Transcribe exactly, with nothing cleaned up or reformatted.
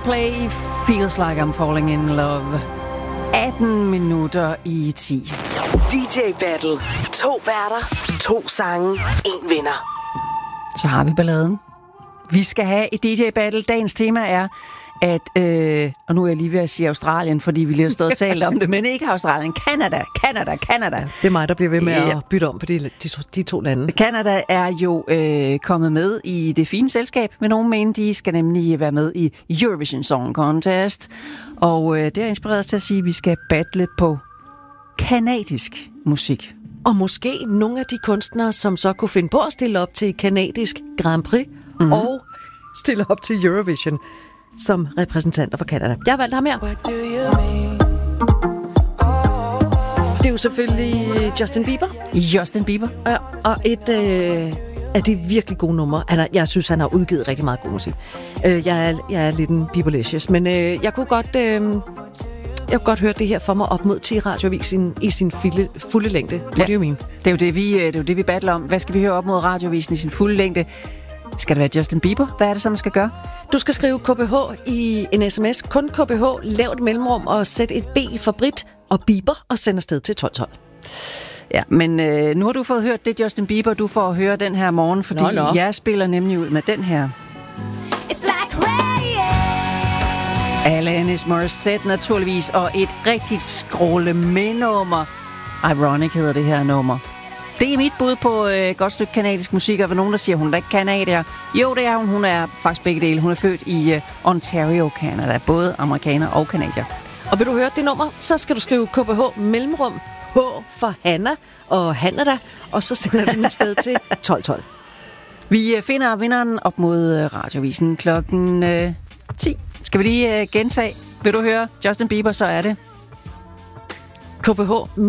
Coldplay, Feels Like I'm Falling in Love. atten minutter i ti. D J Battle. To værter, to sange, en vinder. Så har vi balladen. Vi skal have et D J Battle. Dagens tema er, at, øh, og nu er jeg lige ved at sige Australien, fordi vi lige har stået og talt om det, men ikke Australien. Canada, Canada, Canada. Det er mig, der bliver ved med Ja. at bytte om på de, de, de to lande. Canada er jo øh, kommet med i det fine selskab, men nogen mener, de skal nemlig være med i Eurovision Song Contest. Og øh, det har inspireret os til at sige, at vi skal battle på kanadisk musik. Og måske nogle af de kunstnere, som så kunne finde på at stille op til kanadisk Grand Prix, mm-hmm. og stille op til Eurovision som repræsentanter for Canada. Jeg har valgt ham her. Det er jo selvfølgelig Justin Bieber. Justin Bieber. Ja, og et øh, af de virkelig gode numre. Han er, jeg synes, han har udgivet rigtig meget god musik. Øh, jeg, er, jeg er lidt en Bieberlicious, men øh, jeg kunne godt... Øh, Jeg kunne godt høre det her for mig op mod til radiovisen i sin fulde, fulde længde. Hvad Ja. det jo min? Det er jo det, vi, det er jo det, vi battler om. Hvad skal vi høre op mod radiovisen i sin fulde længde? Skal det være Justin Bieber? Hvad er det så, man skal gøre? Du skal skrive K B H i en sms. Kun K B H, lav et mellemrum og sæt et B for Brit og Bieber og send afsted til tolv tolv. Ja, men øh, nu har du fået hørt det, Justin Bieber, du får at høre den her morgen, fordi Nå, nå. jeg spiller nemlig ud med den her. Alanis Morissette naturligvis, og et rigtig skråle med nummer. Ironic hedder det her nummer. Det er mit bud på et øh, godt stykke kanadisk musik, og nogen, der siger, hun er ikke kanadier. Jo, det er hun. Hun er faktisk begge dele. Hun er født i øh, Ontario, Canada. Både amerikaner og kanadier. Og vil du høre det nummer, så skal du skrive K B H mellemrum H for Hanna og Hanna, og så sender du den afsted til tolv tolv. Vi øh, finder vinderen op mod øh, radiovisen klokken øh, ti. Skal vi lige øh, gentage? Vil du høre Justin Bieber, så er det K B H